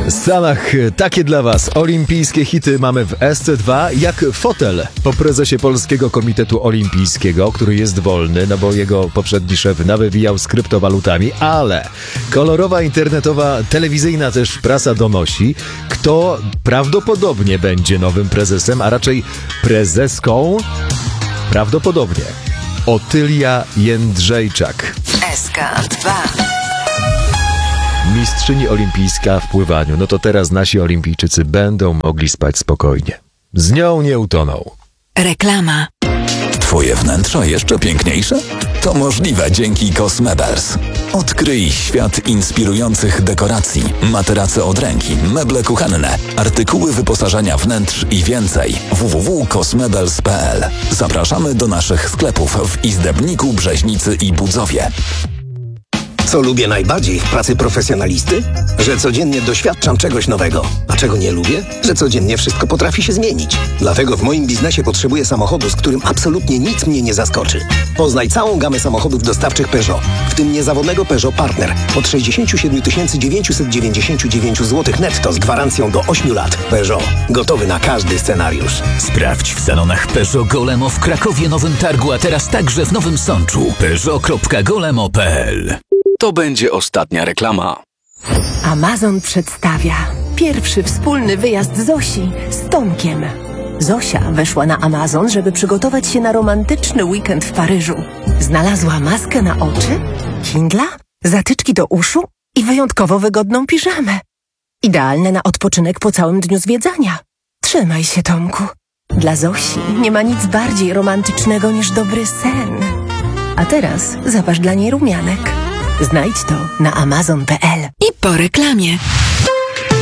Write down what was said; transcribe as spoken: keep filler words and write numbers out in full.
Stanach takie dla Was. Olimpijskie hity mamy w S C dwa, jak fotel po prezesie Polskiego Komitetu Olimpijskiego, który jest wolny, no bo jego poprzedni szef nawywijał z kryptowalutami, ale kolorowa, internetowa, telewizyjna też prasa donosi, kto prawdopodobnie będzie nowym prezesem, a raczej prezeską. Prawdopodobnie Otylia Jędrzejczak. S K dwa. Mistrzyni olimpijska w pływaniu. No to teraz nasi olimpijczycy będą mogli spać spokojnie. Z nią nie utoną. Reklama. Twoje wnętrze jeszcze piękniejsze? To możliwe dzięki Cosmebels. Odkryj świat inspirujących dekoracji, materace od ręki, meble kuchenne, artykuły wyposażenia wnętrz i więcej. w w w kropka cosmebels kropka p l. Zapraszamy do naszych sklepów w Izdebniku, Brzeźnicy i Budzowie. Co lubię najbardziej w pracy profesjonalisty? Że codziennie doświadczam czegoś nowego. A czego nie lubię? Że codziennie wszystko potrafi się zmienić. Dlatego w moim biznesie potrzebuję samochodu, z którym absolutnie nic mnie nie zaskoczy. Poznaj całą gamę samochodów dostawczych Peugeot, w tym niezawodnego Peugeot Partner od sześćdziesiąt siedem tysięcy dziewięćset dziewięćdziesiąt dziewięć złotych netto z gwarancją do ośmiu lat. Peugeot. Gotowy na każdy scenariusz. Sprawdź w salonach Peugeot Golemo w Krakowie, Nowym Targu, a teraz także w Nowym Sączu. peugeot kropka golemo kropka p l. To będzie ostatnia reklama. Amazon przedstawia pierwszy wspólny wyjazd Zosi z Tomkiem. Zosia weszła na Amazon, żeby przygotować się na romantyczny weekend w Paryżu. Znalazła maskę na oczy, Kindla, zatyczki do uszu i wyjątkowo wygodną piżamę. Idealne na odpoczynek po całym dniu zwiedzania. Trzymaj się, Tomku. Dla Zosi nie ma nic bardziej romantycznego niż dobry sen. A teraz zapasz dla niej rumianek. Znajdź to na amazon kropka p l. I po reklamie.